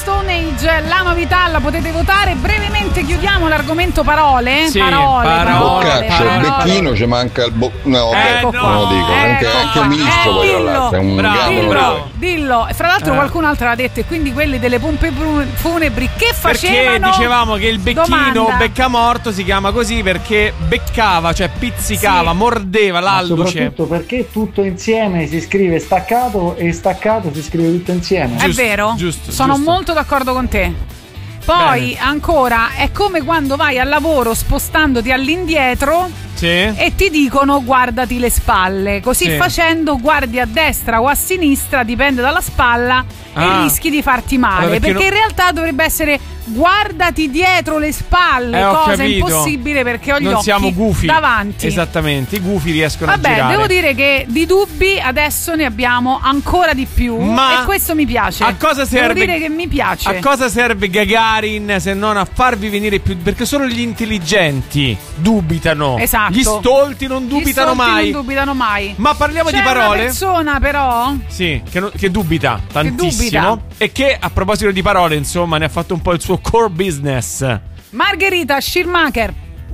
Stone Age, la novità la potete votare. Brevemente chiudiamo l'argomento parole. Sì, parole. Il becchino ci manca il no, ecco non lo dico, anche un ministro poi tra l'altro, è un bravo. Dillo. E fra l'altro qualcun altro l'ha detto, e quindi quelli delle pompe funebri che facevano? Perché dicevamo che il becchino beccamorto si chiama così perché beccava, cioè pizzicava, mordeva l'alluce. Soprattutto perché tutto insieme si scrive staccato e staccato si scrive tutto insieme. È vero? Sono molto d'accordo con te. Poi ancora è come quando vai al lavoro spostandoti all'indietro e ti dicono guardati le spalle, così facendo guardi a destra o a sinistra, dipende dalla spalla, e rischi di farti male, allora, perché in realtà dovrebbe essere guardati dietro le spalle, cosa impossibile perché ho gli occhi siamo gufi davanti. Esattamente, i gufi riescono a girare. Devo dire che di dubbi adesso ne abbiamo ancora di più, e questo mi piace. A cosa serve? Devo dire che mi piace. A cosa serve Gagarin se non a farvi venire più? Perché solo gli intelligenti dubitano. Esatto. Gli stolti non dubitano mai. Ma parliamo di parole. C'è una persona però che dubita tantissimo e che a proposito di parole, insomma, ne ha fatto un po' il suo core business. Margherita Schirmacher.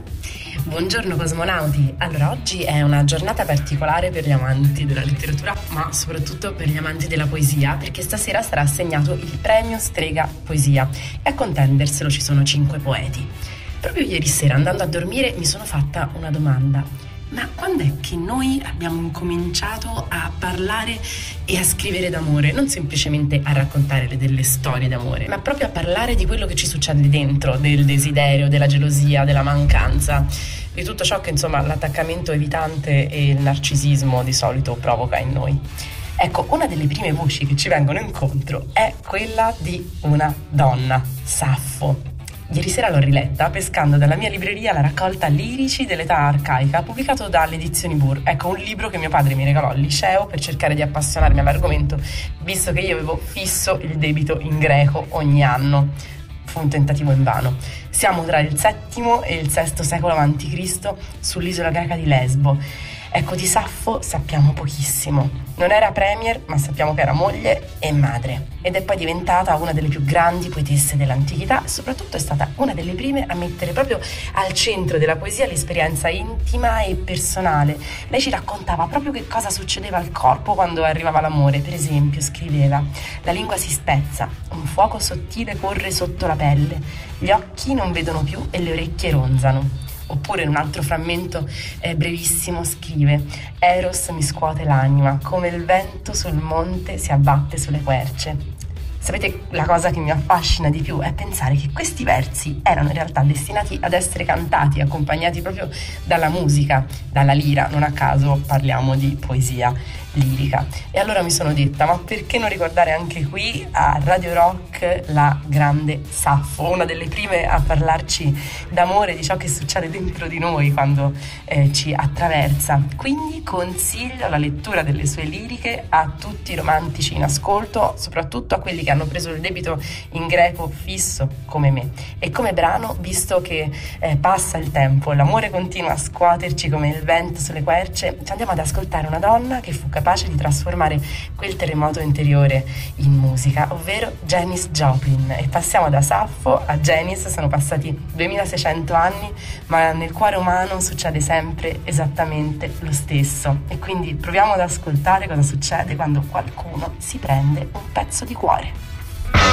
Buongiorno cosmonauti. Allora, oggi è una giornata particolare per gli amanti della letteratura, ma soprattutto per gli amanti della poesia, perché stasera sarà assegnato il premio Strega Poesia e a contenderselo ci sono 5 poeti. Proprio ieri sera, andando a dormire, mi sono fatta una domanda: ma quando è che noi abbiamo incominciato a parlare e a scrivere d'amore? Non semplicemente a raccontare delle storie d'amore, ma proprio a parlare di quello che ci succede dentro, del desiderio, della gelosia, della mancanza, di tutto ciò che insomma l'attaccamento evitante e il narcisismo di solito provoca in noi. Ecco, una delle prime voci che ci vengono incontro è quella di una donna, Saffo. Ieri sera l'ho riletta pescando dalla mia libreria la raccolta Lirici dell'età arcaica, pubblicato dalle edizioni Bur. Ecco, un libro che mio padre mi regalò al liceo per cercare di appassionarmi all'argomento, visto che io avevo fisso il debito in greco ogni anno. Fu un tentativo invano. Siamo tra il VII e il VI secolo a.C. sull'isola greca di Lesbo. Ecco, di Saffo sappiamo pochissimo. Non era premier, ma sappiamo che era moglie e madre. Ed è poi diventata una delle più grandi poetesse dell'antichità e soprattutto è stata una delle prime a mettere proprio al centro della poesia l'esperienza intima e personale. Lei ci raccontava proprio che cosa succedeva al corpo quando arrivava l'amore. Per esempio, scriveva: la lingua si spezza, un fuoco sottile corre sotto la pelle, gli occhi non vedono più e le orecchie ronzano. Oppure in un altro frammento brevissimo scrive: Eros mi scuote l'anima, come il vento sul monte si abbatte sulle querce. Sapete, la cosa che mi affascina di più è pensare che questi versi erano in realtà destinati ad essere cantati, accompagnati proprio dalla musica, dalla lira. Non a caso parliamo di poesia lirica. E allora mi sono detta: ma perché non ricordare anche qui a Radio Rock la grande Saffo, una delle prime a parlarci d'amore, di ciò che succede dentro di noi quando ci attraversa. Quindi consiglio la lettura delle sue liriche a tutti i romantici in ascolto, soprattutto a quelli che hanno preso il debito in greco fisso come me. E come brano, visto che passa il tempo, l'amore continua a scuoterci come il vento sulle querce, ci andiamo ad ascoltare una donna che fu capace di trasformare quel terremoto interiore in musica, ovvero Janis Joplin. E passiamo da Saffo a Janis, sono passati 2600 anni, ma nel cuore umano succede sempre esattamente lo stesso. E quindi proviamo ad ascoltare cosa succede quando qualcuno si prende un pezzo di cuore.